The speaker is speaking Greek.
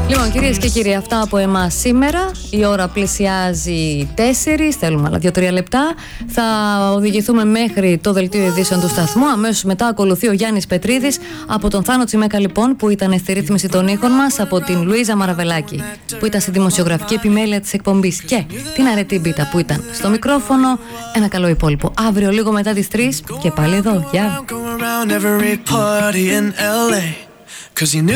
Λοιπόν, κυρίες και κύριοι, αυτά από εμάς σήμερα. Η ώρα πλησιάζει 4, θέλουμε άλλα 2-3 λεπτά. Θα οδηγηθούμε μέχρι το δελτίο ειδήσεων του σταθμού. Αμέσως μετά ακολουθεί ο Γιάννης Πετρίδης. Από τον Θάνο Τσιμέκα, λοιπόν, που ήταν στη ρύθμιση των ήχων μας, από την Λουίζα Μαραβελάκη, που ήταν στη δημοσιογραφική επιμέλεια της εκπομπής, και την Αρετή Μπίτα, που ήταν στο μικρόφωνο. Ένα καλό υπόλοιπο. Αύριο, λίγο μετά τις 3, και πάλι εδώ. Γεια.